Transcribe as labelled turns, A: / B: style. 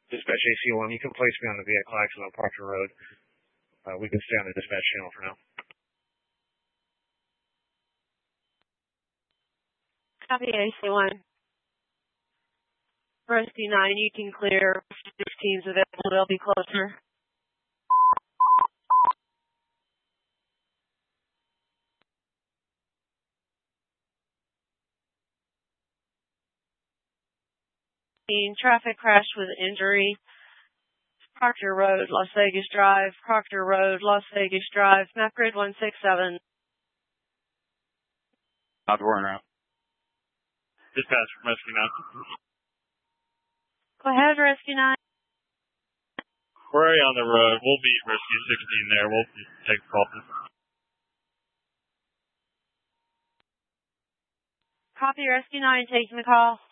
A: Dispatch AC1, you can place me on the vehicle accident on Proctor Road. We can stay on the dispatch channel for now.
B: Copy AC1. Rescue 9, you can clear. 16's available, they'll be closer. Traffic crash with injury. Proctor Road, Las Vegas Drive. Proctor Road, Las Vegas Drive. Map grid 167.
C: Not worrying around.
D: Dispatch from Rescue 9.
B: Go ahead, Rescue 9.
D: We're already on the road. We'll beat Rescue 16 there. We'll take the call.
B: Copy, Rescue 9 taking the call.